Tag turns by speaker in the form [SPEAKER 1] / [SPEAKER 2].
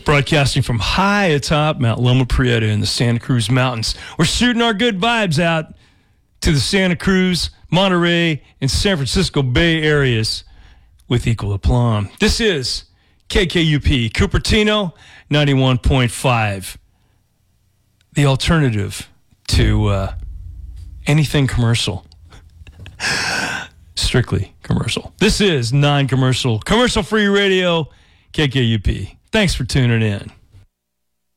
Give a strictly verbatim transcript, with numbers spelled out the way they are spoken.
[SPEAKER 1] Broadcasting from high atop Mount Loma Prieta in the Santa Cruz Mountains. We're shooting our good vibes out to the Santa Cruz, Monterey, and San Francisco Bay areas with equal aplomb. This is K K U P, Cupertino, ninety-one point five. The alternative to uh, anything commercial. Strictly commercial. This is non-commercial, commercial-free radio, K K U P. Thanks for tuning in.